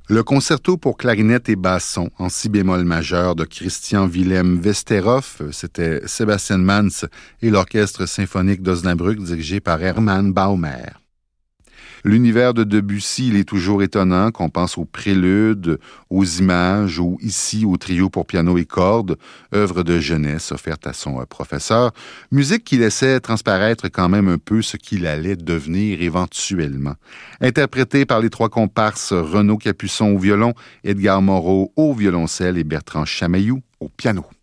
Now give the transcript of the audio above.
Le concerto pour clarinette et basson en si bémol majeur de Christian Wilhelm Westerhoff, c'était Sebastian Mans et l'Orchestre symphonique d'Osnabrück dirigé par Hermann Baumer. L'univers de Debussy, il est toujours étonnant, qu'on pense aux préludes, aux images ou ici au trio pour piano et cordes, œuvre de jeunesse offerte à son professeur, musique qui laissait transparaître quand même un peu ce qu'il allait devenir éventuellement. Interprété par les trois comparses Renaud Capuçon au violon, Edgar Moreau au violoncelle et Bertrand Chamailloux au piano.